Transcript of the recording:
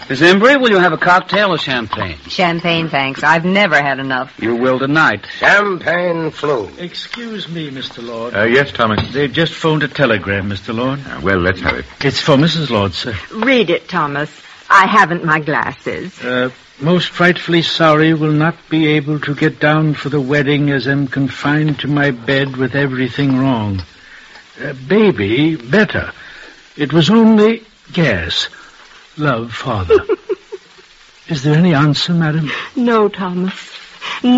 Miss Embry, will you have a cocktail or champagne? Champagne, thanks. I've never had enough. You will tonight. Champagne flu. Excuse me, Mr. Lord. Yes, Thomas. They've just phoned a telegram, Mr. Lord. Well, let's have it. It's for Mrs. Lord, sir. Read it, Thomas. I haven't my glasses. Most frightfully sorry will not be able to get down for the wedding as am confined to my bed with everything wrong. Baby, better. It was only gas. Love, Father. Is there any answer, madam? No, Thomas.